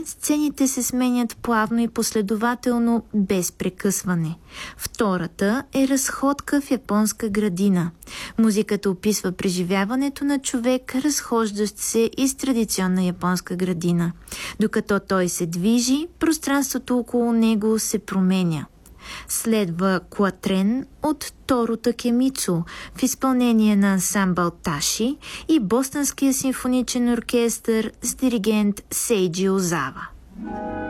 сцените се сменят плавно и последователно, без прекъсване. Втората е разходка в японска градина. Музиката описва преживяването на човек, разхождащ се из традиционна японска градина. Докато той се движи, пространството около него се променя. Следва Куатрен от Торо Такемицу в изпълнение на ансамбъл Таши и Бостънския симфоничен оркестър с диригент Сейджи Озава.